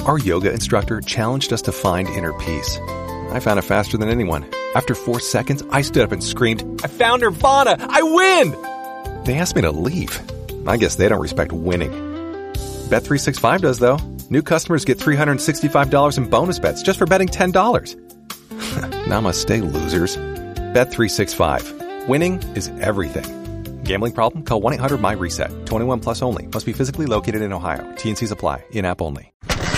Our yoga instructor challenged us to find inner peace. I found it faster than anyone. After 4 seconds, I stood up and screamed, "I found Nirvana! I win!" They asked me to leave. I guess they don't respect winning. Bet365 does, though. New customers get $365 in bonus bets just for betting $10. Namaste, losers. Bet365. Winning is everything. Gambling problem? Call 1-800-MY-RESET. 21 plus only. Must be physically located in Ohio. T&Cs apply. In-app only.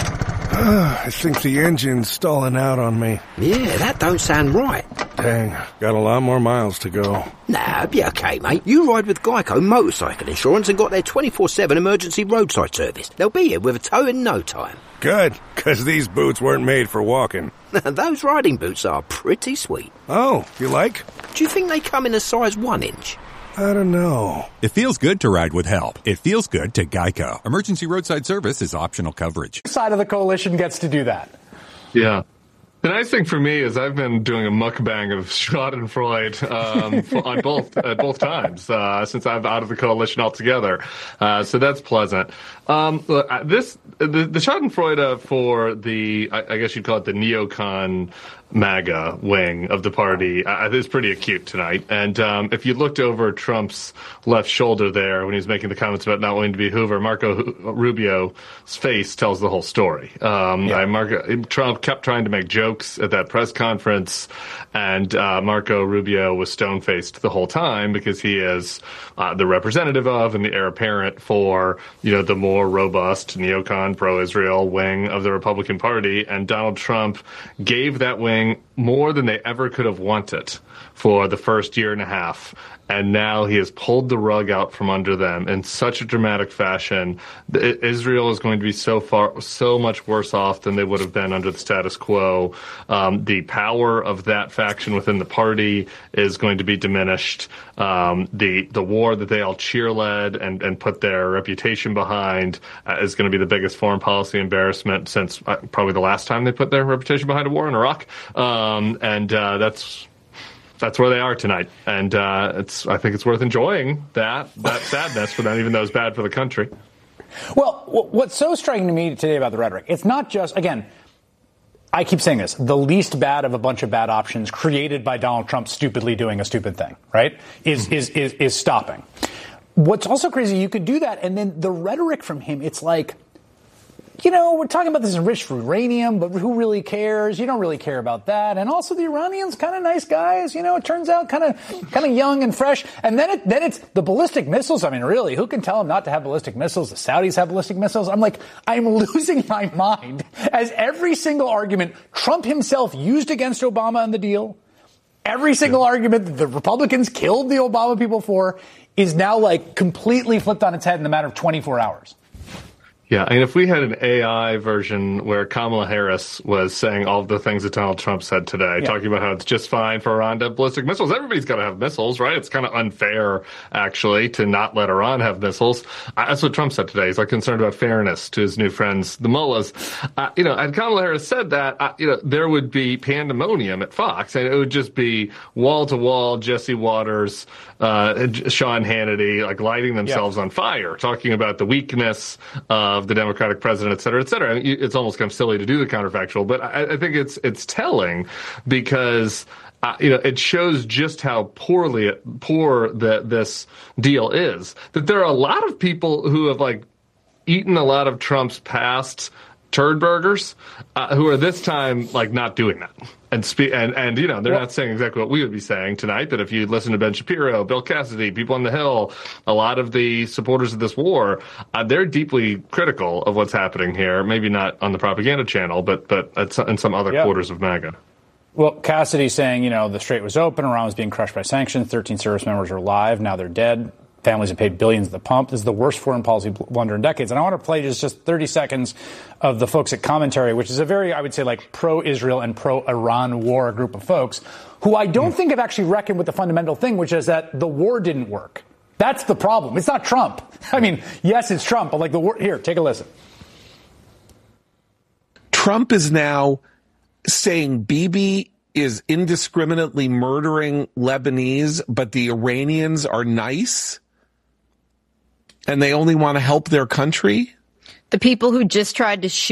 I think the engine's stalling out on me. Yeah, that don't sound right. Dang, got a lot more miles to go. Nah, be okay, mate. You ride with Geico Motorcycle Insurance and got their 24/7 emergency roadside service. They'll be here with a tow in no time. Good, because these boots weren't made for walking. Those riding boots are pretty sweet. Oh, you like? Do you think they come in a size 1 inch? I don't know. It feels good to ride with help. It feels good to Geico. Emergency roadside service is optional coverage. Side of the coalition gets to do that. Yeah. The nice thing for me is I've been doing a mukbang of Schadenfreude on both times since I'm out of the coalition altogether. So that's pleasant. The Schadenfreude for the, I guess you'd call it the neocon MAGA wing of the party is pretty acute tonight. And if you looked over Trump's left shoulder there when he was making the comments about not wanting to be Hoover, Marco Rubio's face tells the whole story. Trump kept trying to make jokes at that press conference, and Marco Rubio was stone-faced the whole time because he is the representative of and the heir apparent for, the more robust neocon pro-Israel wing of the Republican Party. And Donald Trump gave that wing more than they ever could have wanted for the first year and a half. And now he has pulled the rug out from under them in such a dramatic fashion. Israel is going to be so much worse off than they would have been under the status quo. The power of that faction within the party is going to be diminished. The war that they all cheer-led and put their reputation behind is going to be the biggest foreign policy embarrassment since probably the last time they put their reputation behind a war in Iraq. That's where they are tonight, and I think it's worth enjoying that sadness for them, even though it's bad for the country. Well, what's so striking to me today about the rhetoric, it's not just, again, I keep saying this, the least bad of a bunch of bad options created by Donald Trump stupidly doing a stupid thing, right, is stopping. What's also crazy, you could do that, and then the rhetoric from him, it's like, we're talking about this enriched uranium, but who really cares? You don't really care about that. And also the Iranians, kind of nice guys. It turns out kind of young and fresh. And then it's the ballistic missiles. I mean, really, who can tell them not to have ballistic missiles? The Saudis have ballistic missiles. I'm losing my mind as every single argument Trump himself used against Obama and the deal, every single argument that the Republicans killed the Obama people for is now completely flipped on its head in a matter of 24 hours. Yeah, I mean, if we had an AI version where Kamala Harris was saying all of the things that Donald Trump said today, talking about how it's just fine for Iran to have ballistic missiles. Everybody's got to have missiles, right? It's kind of unfair, actually, to not let Iran have missiles. That's what Trump said today. He's concerned about fairness to his new friends, the mullahs. And Kamala Harris said that, there would be pandemonium at Fox, and it would just be wall-to-wall Jesse Waters, Sean Hannity, lighting themselves on fire, talking about the weakness of the Democratic president, et cetera, et cetera. I mean, it's almost kind of silly to do the counterfactual, but I think it's telling because it shows just how poor this deal is. That there are a lot of people who have eaten a lot of Trump's past turd burgers who are this time not doing that. And they're not saying exactly what we would be saying tonight, but if you listen to Ben Shapiro, Bill Cassidy, people on the Hill, a lot of the supporters of this war, they're deeply critical of what's happening here. Maybe not on the propaganda channel, but in some other quarters of MAGA. Well, Cassidy saying, the Strait was open, Iran was being crushed by sanctions, 13 service members are alive, now they're dead. Families have paid billions at the pump. This is the worst foreign policy blunder in decades. And I want to play just 30 seconds of the folks at Commentary, which is a very, I would say, pro-Israel and pro-Iran war group of folks who I don't think have actually reckoned with the fundamental thing, which is that the war didn't work. That's the problem. It's not Trump. I mean, yes, it's Trump, but the war. Here, take a listen. Trump is now saying Bibi is indiscriminately murdering Lebanese, but the Iranians are nice and they only want to help their country. The people who just tried to shoot